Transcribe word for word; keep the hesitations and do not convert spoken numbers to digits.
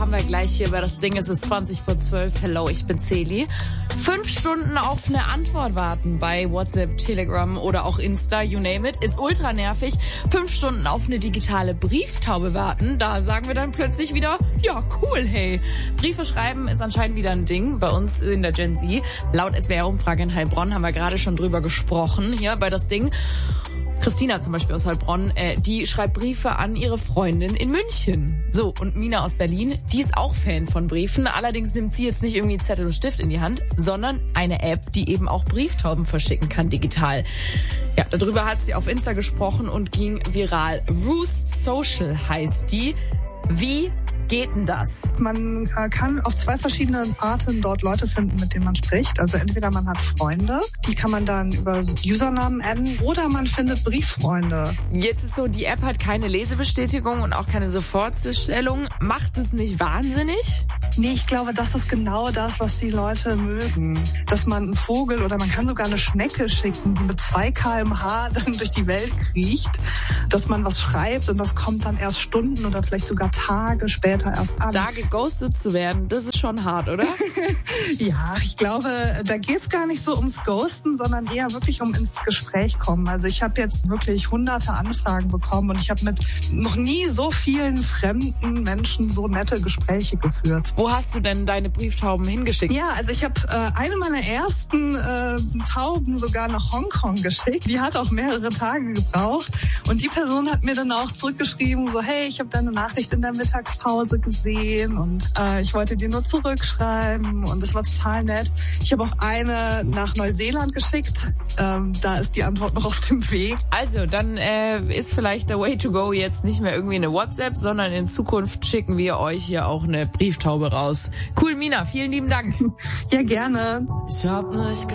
haben wir gleich hier bei das Ding. Es ist zwanzig vor zwölf. Hello, ich bin Celi. Fünf Stunden auf eine Antwort warten bei WhatsApp, Telegram oder auch Insta, you name it, ist ultra nervig. Fünf Stunden auf eine digitale Brieftaube warten, da sagen wir dann plötzlich wieder, ja cool, hey. Briefe schreiben ist anscheinend wieder ein Ding bei uns in der Gen Z. Laut S W R-Umfrage in Heilbronn haben wir gerade schon drüber gesprochen, hier bei das Ding. Christina zum Beispiel aus Heilbronn, äh, die schreibt Briefe an ihre Freundin in München. So, und Mina aus Berlin, die ist auch Fan von Briefen. Allerdings nimmt sie jetzt nicht irgendwie Zettel und Stift in die Hand, sondern eine App, die eben auch Brieftauben verschicken kann digital. Ja, darüber hat sie auf Insta gesprochen und ging viral. Roost Social heißt die. Wie geht denn das? Man äh, kann auf zwei verschiedene Arten dort Leute finden, mit denen man spricht. Also entweder man hat Freunde, die kann man dann über Usernamen adden, oder man findet Brieffreunde. Jetzt ist so, die App hat keine Lesebestätigung und auch keine Sofortzustellung. Macht es nicht wahnsinnig? Nee, ich glaube, das ist genau das, was die Leute mögen. Dass man einen Vogel oder man kann sogar eine Schnecke schicken, die mit zwei Kilometer pro Stunde dann durch die Welt kriecht. Dass man was schreibt und das kommt dann erst Stunden oder vielleicht sogar Tage später erst an. Da geghostet zu werden, das ist schon hart, oder? Ja, ich glaube, da geht's gar nicht so ums Ghosten, sondern eher wirklich um ins Gespräch kommen. Also ich habe jetzt wirklich hunderte Anfragen bekommen und ich habe mit noch nie so vielen fremden Menschen so nette Gespräche geführt. Wo hast du denn deine Brieftauben hingeschickt? Ja, also ich habe äh, eine meiner ersten äh, Tauben sogar nach Hongkong geschickt. Die hat auch mehrere Tage gebraucht und die Person hat mir dann auch zurückgeschrieben, so hey, ich habe deine Nachricht in der Mittagspause gesehen und äh, ich wollte dir nur zurückschreiben und es war total nett. Ich habe auch eine nach Neuseeland geschickt. Ähm, da ist die Antwort noch auf dem Weg. Also, dann äh, ist vielleicht der Way to go jetzt nicht mehr irgendwie eine WhatsApp, sondern in Zukunft schicken wir euch hier auch eine Brieftaube raus. Cool, Mina, vielen lieben Dank. Ja, gerne. Ich hab mich